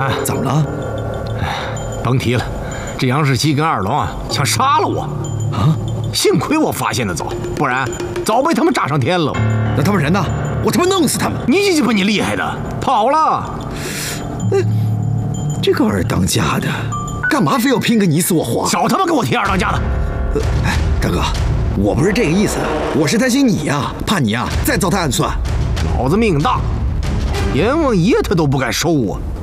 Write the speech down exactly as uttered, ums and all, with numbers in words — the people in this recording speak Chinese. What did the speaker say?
啊， 怎么了？ 甭提了，这杨世奇跟二龙啊想杀了我啊！ 幸亏我发现的早，不然早被他们炸上天了。 那他们人呢？我他妈弄死他们！ 你鸡巴你厉害的，跑了。 呃，这个二当家的，干嘛非要拼个你死我活？ 少他妈给我提二当家的！ 呃，哎，大哥，我不是这个意思，我是担心你呀，怕你呀再糟蹋暗算。 老子命大，阎王爷他都不敢收我。